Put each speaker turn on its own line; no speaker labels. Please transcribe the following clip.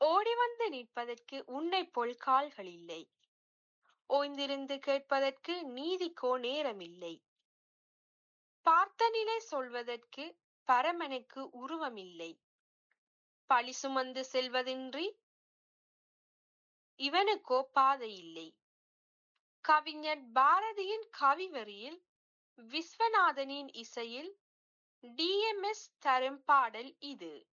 ஓடி வந்து நிற்பதற்கு உன்னைப் போல் கால்கள் இல்லை. ஓய்ந்திருந்து கேட்பதற்கு நீதிக்கோ நேரமில்லை. பார்த்த நிலை சொல்வதற்கு பரமனுக்கு உருவமில்லை. பழி சுமந்து செல்வதின்றி இவனுக்கோ பாதை இல்லை. கவிஞர் பாரதியின் கவிவரியில், விஸ்வநாதனின் இசையில், டிஎம்எஸ் தரும் பாடல் இது.